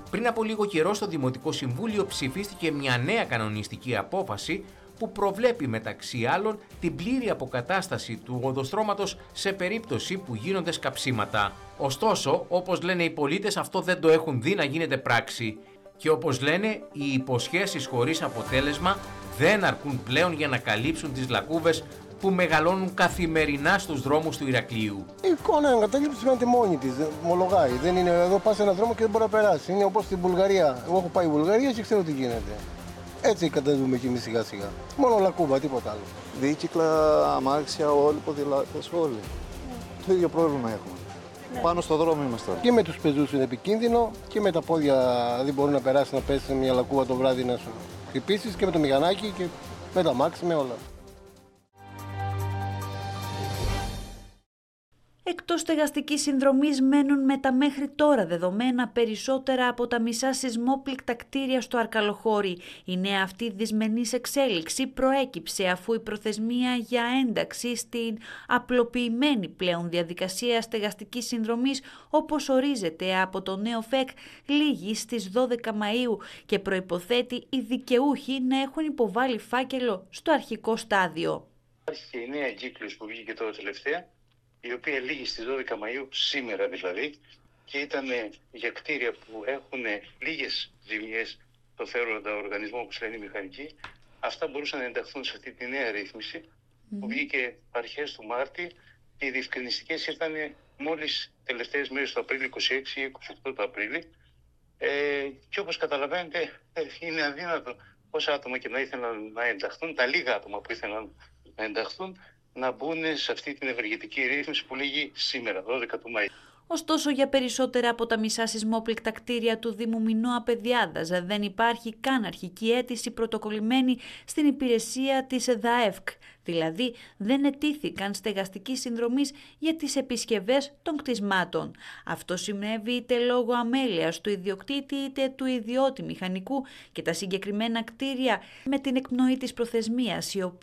Πριν από λίγο καιρό στο Δημοτικό Συμβούλιο ψηφίστηκε μια νέα κανονιστική απόφαση που προβλέπει μεταξύ άλλων την πλήρη αποκατάσταση του οδοστρώματος σε περίπτωση που γίνονται σκαψίματα. Ωστόσο, όπως λένε οι πολίτες, αυτό δεν το έχουν δει να γίνεται πράξη. Και όπως λένε, οι υποσχέσεις χωρίς αποτέλεσμα δεν αρκούν πλέον για να καλύψουν τις λακκούβες που μεγαλώνουν καθημερινά στους δρόμους του Ηρακλείου. Η εικόνα εγκατάλειψη φαίνεται μόνη της, μολογάει. Δεν είναι εδώ, πας σε έναν δρόμο και δεν μπορεί να περάσει. Είναι όπως στην Βουλγαρία. Εγώ έχω πάει στη Βουλγαρία και ξέρω τι γίνεται. Έτσι καταδούμε κι εμείς σιγά σιγά. Μόνο λακκούβα, τίποτα άλλο. Δίκυκλα, αμάξια, όλοι, ποδηλάτες, όλοι. Το ίδιο πρόβλημα έχουμε. Πάνω στο δρόμο είμαστε τώρα. Και με τους πεζούς είναι επικίνδυνο και με τα πόδια δεν μπορεί να περάσει, να πέσει μια λακκούβα το βράδυ να σου χτυπήσεις και με το μηχανάκι και με τα αμάξι, με όλα. Εκτός στεγαστικής συνδρομής μένουν με τα μέχρι τώρα δεδομένα περισσότερα από τα μισά σεισμόπληκτα κτίρια στο Αρκαλοχώρι. Η νέα αυτή δυσμενής εξέλιξη προέκυψε αφού η προθεσμία για ένταξη στην απλοποιημένη πλέον διαδικασία στεγαστικής συνδρομής, όπως ορίζεται από το νέο ΦΕΚ, λήγει στις 12 Μαΐου και προϋποθέτει οι δικαιούχοι να έχουν υποβάλει φάκελο στο αρχικό στάδιο. Υπάρχει και η νέα εγκύκλειος που βγήκε τώρα τελευταία, η οποία λήγει στις 12 Μαΐου, σήμερα δηλαδή, και ήταν για κτίρια που έχουν λίγες ζημιές στο φέροντα οργανισμό, όπως λένε οι μηχανικοί. Αυτά μπορούσαν να ενταχθούν σε αυτή τη νέα ρύθμιση που βγήκε αρχές του Μάρτη και οι διευκρινιστικές ήρθαν μόλις τελευταίες μέρες του Απρίλη, 26 ή 28 του Απρίλη. Και όπως καταλαβαίνετε είναι αδύνατο όσα άτομα και να ήθελαν να ενταχθούν, τα λίγα άτομα που ήθελαν να ενταχθούν, να μπουν σε αυτή την ευεργετική ρύθμιση που λήγει σήμερα, 12 του Μαΐου. Ωστόσο, για περισσότερα από τα μισά σεισμόπληκτα κτίρια του Δήμου Μινώα Παιδιάδας δεν υπάρχει καν αρχική αίτηση πρωτοκολλημένη στην υπηρεσία της ΔΑΕΦΚ, δηλαδή δεν ετήθηκαν στεγαστική συνδρομής για τις επισκευές των κτισμάτων. Αυτό συνέβη είτε λόγω αμέλειας του ιδιοκτήτη είτε του ιδιώτη μηχανικού και τα συγκεκριμένα κτίρια με την εκπνοή της προθεσμίας, η οποία